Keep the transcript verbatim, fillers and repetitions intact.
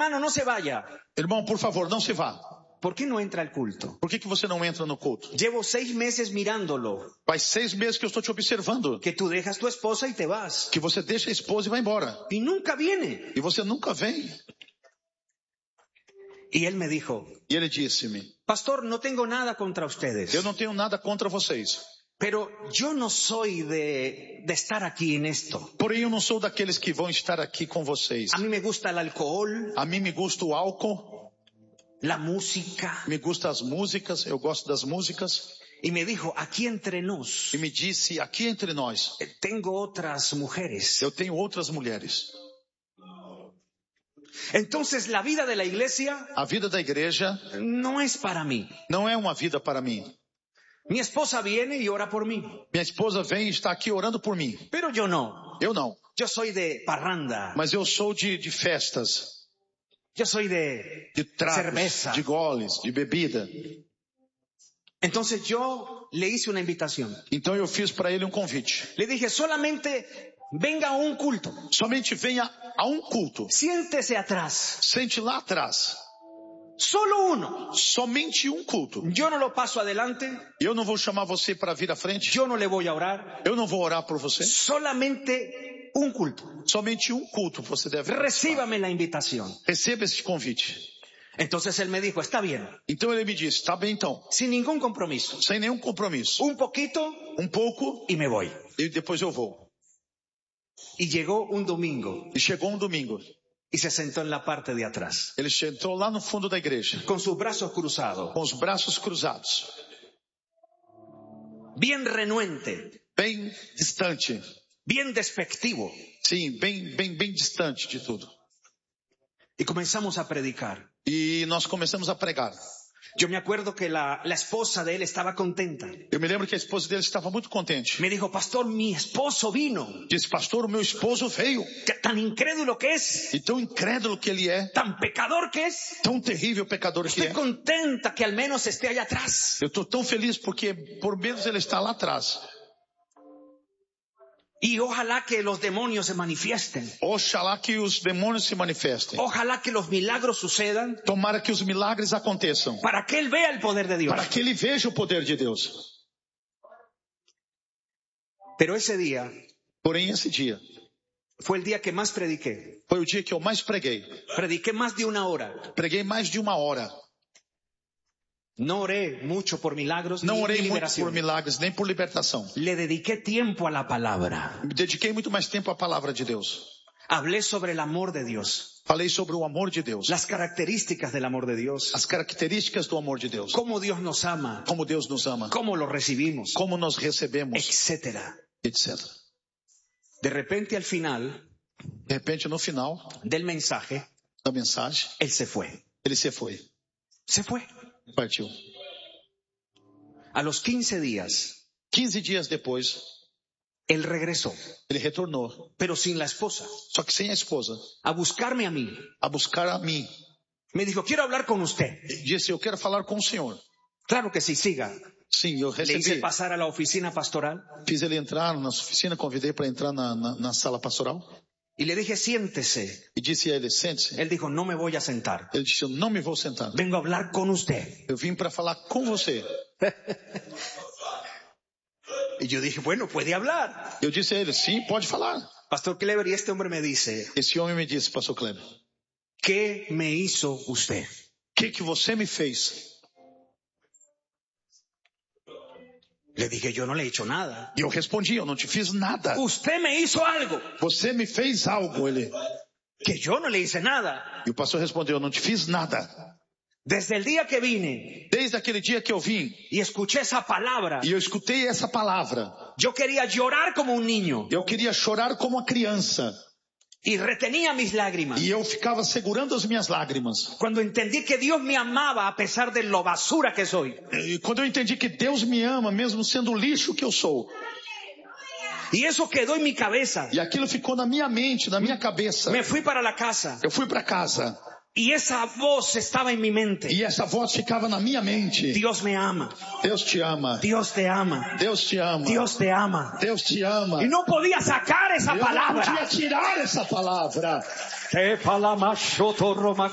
hermano, no se vaya. Irmão, por favor, não se vá. ¿Por qué no entra al culto? Por que que você não entra no culto? Llevo seis meses mirándolo. Faz seis meses que eu estou te observando. Que tú dejas tu esposa y te vas. Que você deixa a esposa e vai embora. Y nunca viene. E você nunca vem. Y él me dijo, E ele disse-me, pastor, no tengo nada contra ustedes. eu não tenho nada contra vocês. Pero yo no soy de, de estar aquí en esto. Porém, eu não sou daqueles que vão estar aqui com vocês. A mí me gusta el alcohol, A mim me gusta o álcool, la música. me gustam as músicas, eu gosto das músicas. Y me dijo, aquí entre nos, E me disse, aqui entre nós, eh, tengo otras mujeres. eu tenho outras mulheres. Entonces la vida de la iglesia A vida da igreja no es para mí. não é uma vida para mim. Mi esposa viene y ora por mí. Minha esposa vem e está aqui orando por mim. Pero yo no. Eu não. Yo soy de parranda. Mas eu sou de, de festas, Yo soy de de tragos, cerveza. de goles, de bebida. Entonces yo le hice una invitación. Então eu fiz para ele um convite. Le dije, solamente venga a un culto. Somente venha a um culto. Siéntese atrás. Sente lá atrás. Solo uno. Somente um culto. Yo no lo paso adelante. Eu não vou chamar você para vir à frente. Yo no le voy a orar. Eu não vou orar por você. Solamente un culto. Somente um culto você deve participar. Recíbame la invitación. Receba este convite. Entonces él me dijo, está bien. Então ele me disse, tá bem então. Sin ningún compromiso. Sem nenhum compromisso. Un poquito Um pouco y me voy. e depois eu vou. Y llegó un domingo E chegou um domingo. y se sentó en la parte de atrás. Ele sentou lá no fundo da igreja. Con sus brazos cruzados. Com os braços cruzados. Bien renuente. Bem distante. Bien despectivo. Sim, bem, bem, bem distante de tudo. Y comenzamos a predicar. E nós começamos a pregar. Yo me acuerdo que la, la esposa de él estaba contenta. Eu me lembro que a esposa dele estava muito contente. Me dijo, pastor, mi esposo vino. Disse, pastor, o meu esposo veio. Que- Tan incrédulo que es. E tão incrédulo que ele é. Tan pecador que es. Tão terrível pecador que Estoy é. contenta que al menos esté allá atrás. Eu estou tão feliz porque por menos ele está lá atrás. Y ojalá que los demonios se manifiesten. Oxalá que os demônios se manifestem. Ojalá que los milagros sucedan. Tomara que os milagres aconteçam. Para que él vea el poder de Dios. Para que ele veja o poder de Deus. Pero ese día Porém, esse dia fue el día que más prediqué. foi o dia que eu mais preguei. Prediqué más de una hora. Preguei mais de uma hora. No oré mucho por milagros Não ni, orei ni muito liberación. por milagres, nem por libertação. Le dediqué tiempo a la palabra. Me dediquei muito mais tempo à palavra de Deus. Hablé sobre el amor de Dios. Falei sobre o amor de Deus. Las características del amor de Dios. As características do amor de Deus. Cómo Dios nos ama. Como Deus nos ama. Cómo lo recibimos. Como nós recebemos, Etcétera. etcétera. De repente al final De repente, no final del mensaje, da mensagem, él se fue. ele se foi. Se fue. Partiu. A los quince días, quinze dias depois, él regresó, ele retornou. pero sin la esposa, Só que sem a esposa. a buscarme a mí. A buscar a mim. Me dijo, quiero hablar con usted. Disse, eu quero falar com o senhor. Claro que sí, siga. Sim, eu Le hice recebi. pasar a la oficina pastoral Fiz ele entrar na oficina, convidei para entrar na, na, na sala pastoral. y le dije, siéntese. E disse a ele, sente-se. Él dijo, no me voy a sentar. Ele disse, eu não me vou sentar. Vengo a hablar con usted. Eu vim para falar com você. Y yo dije, bueno, puede hablar. Eu disse a ele, sim, pode falar. Pastor Kleber, y este hombre me dice, Esse homem me disse, pastor Kleber, ¿qué me hizo usted? o que, que você me fez? Le dije, yo no le he hecho nada. E eu respondi, eu não te fiz nada. Usted me hizo algo Você me fez algo, ele. que yo no le hice nada. E o pastor respondeu, eu não te fiz nada. Desde el día que vine Desde aquele dia que eu vim y escuché esa palabra, e eu escutei essa palavra, yo quería llorar como un niño eu queria chorar como uma criança. y retenía mis lágrimas. E eu ficava segurando as minhas lágrimas. Cuando entendí que Dios me amaba a pesar de lo basura que soy. E quando eu entendi que Deus me ama, mesmo sendo o lixo que eu sou. Y eso quedó en mi cabeza. E aquilo ficou na minha mente, na minha cabeça. Me fui para la casa Eu fui para casa. y esa voz estaba en mi mente. E essa voz ficava na minha mente. Dios me ama. Deus te ama. Dios te ama. Deus te ama. Dios te ama. Deus te ama. Y no podía sacar esa Eu não palabra. podia tirar essa palavra.